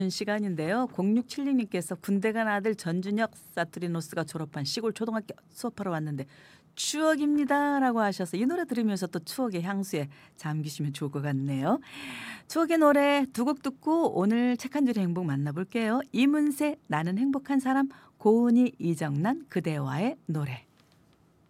시간인데요. 0676님께서 군대 간 아들 전준혁 사투리노스가 졸업한 시골 초등학교 수업하러 왔는데 추억입니다라고 하셔서 이 노래 들으면서 또 추억의 향수에 잠기시면 좋을 것 같네요. 추억의 노래 두 곡 듣고 오늘 책 한 줄의 행복 만나볼게요. 이문세 나는 행복한 사람, 고은이 이정난 그대와의 노래.